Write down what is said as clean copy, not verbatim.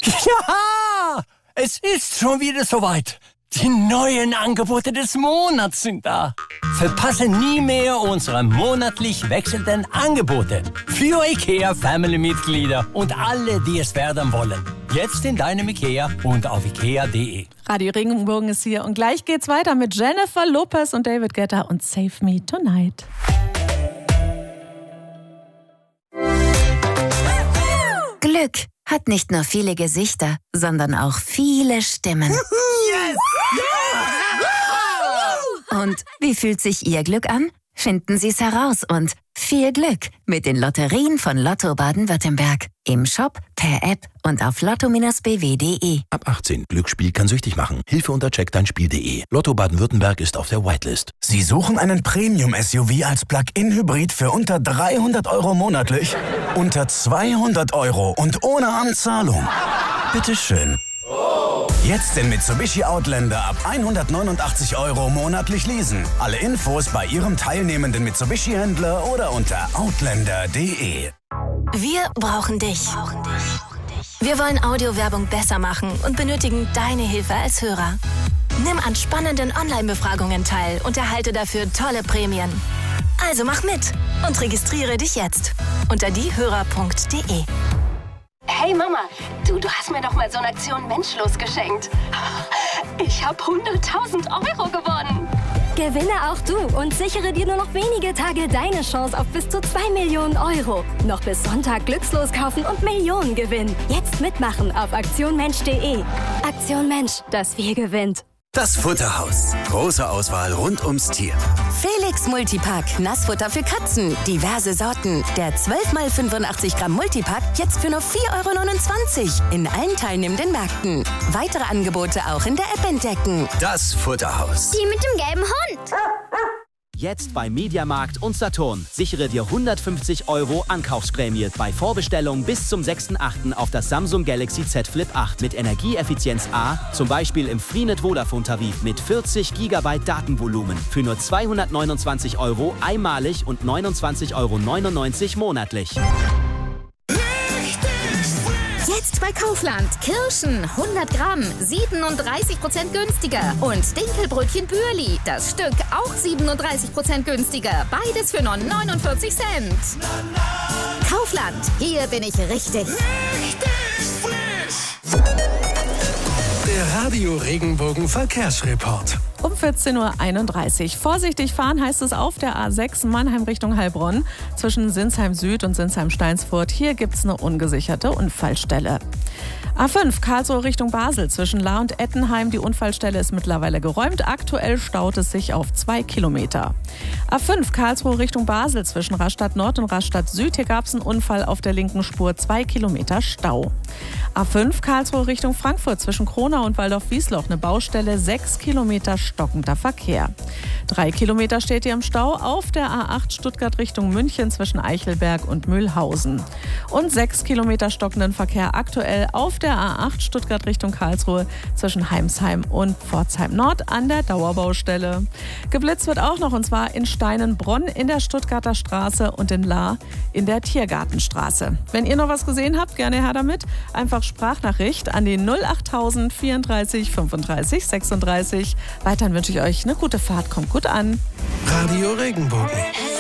Ja, es ist schon wieder soweit. Die neuen Angebote des Monats sind da. Verpasse nie mehr unsere monatlich wechselnden Angebote. Für IKEA-Family-Mitglieder und alle, die es werden wollen. Jetzt in deinem IKEA und auf ikea.de. Radio Regenbogen ist hier und gleich geht's weiter mit Jennifer Lopez und David Guetta und Save Me Tonight. Glück hat nicht nur viele Gesichter, sondern auch viele Stimmen. Yes! Und wie fühlt sich Ihr Glück an? Finden Sie es heraus und viel Glück mit den Lotterien von Lotto Baden-Württemberg. Im Shop, per App und auf lotto-bw.de. Ab 18. Glücksspiel kann süchtig machen. Hilfe unter checkdeinspiel.de. Lotto Baden-Württemberg ist auf der Whitelist. Sie suchen einen Premium-SUV als Plug-in-Hybrid für unter 300 € monatlich? Unter 200 € und ohne Anzahlung? Bitteschön. Jetzt den Mitsubishi Outlander ab 189 € monatlich leasen. Alle Infos bei Ihrem teilnehmenden Mitsubishi-Händler oder unter outlander.de. Wir brauchen dich. Wir wollen Audiowerbung besser machen und benötigen deine Hilfe als Hörer. Nimm an spannenden Online-Befragungen teil und erhalte dafür tolle Prämien. Also mach mit und registriere dich jetzt unter diehörer.de. Hey Mama, du hast mir doch mal so eine Aktion Menschlos geschenkt. Ich habe 100.000 € gewonnen. Gewinne auch du und sichere dir nur noch wenige Tage deine Chance auf bis zu 2 Millionen €. Noch bis Sonntag glückslos kaufen und Millionen gewinnen. Jetzt mitmachen auf aktionmensch.de. Aktion Mensch, das Wir gewinnt. Das Futterhaus. Große Auswahl rund ums Tier. Felix Multipack, Nassfutter für Katzen. Diverse Sorten. Der 12x85 Gramm Multipack jetzt für nur 4,29 € in allen teilnehmenden Märkten. Weitere Angebote auch in der App entdecken. Das Futterhaus. Die mit dem gelben Hund. Jetzt bei Mediamarkt und Saturn. Sichere dir 150 € Ankaufsprämie bei Vorbestellung bis zum 6.8. auf das Samsung Galaxy Z Flip 8 mit Energieeffizienz A, zum Beispiel im Freenet Vodafone-Tarif mit 40 GB Datenvolumen für nur 229 € einmalig und 29,99 € monatlich. Jetzt bei Kaufland. Kirschen 100 Gramm, 37% günstiger. Und Dinkelbrötchen Bürli, das Stück auch 37% günstiger. Beides für nur 49 Cent. Kaufland, hier bin ich richtig. Der Radio Regenbogen Verkehrsreport. Um 14:31 Uhr. Vorsichtig fahren heißt es auf der A6 Mannheim Richtung Heilbronn zwischen Sinsheim Süd und Sinsheim-Steinsfurt. Hier gibt es eine ungesicherte Unfallstelle. A5 Karlsruhe Richtung Basel zwischen Lahr und Ettenheim. Die Unfallstelle ist mittlerweile geräumt. Aktuell staut es sich auf 2 Kilometer. A5 Karlsruhe Richtung Basel zwischen Rastatt Nord und Rastatt Süd. Hier gab es einen Unfall auf der linken Spur. 2 Kilometer Stau. A5 Karlsruhe Richtung Frankfurt zwischen Kronau und Waldorf-Wiesloch. Eine Baustelle, 6 Kilometer stockender Verkehr. 3 Kilometer steht hier im Stau auf der A8 Stuttgart Richtung München zwischen Eichelberg und Mühlhausen. Und 6 Kilometer stockenden Verkehr aktuell auf der A8 Stuttgart Richtung Karlsruhe zwischen Heimsheim und Pforzheim Nord an der Dauerbaustelle. Geblitzt wird auch noch, und zwar in Steinenbronn in der Stuttgarter Straße und in Lahr in der Tiergartenstraße. Wenn ihr noch was gesehen habt, gerne her damit. Einfach Sprachnachricht an die 08000 34 35 36. Weiterhin wünsche ich euch eine gute Fahrt. Kommt gut an. Radio Regenbogen.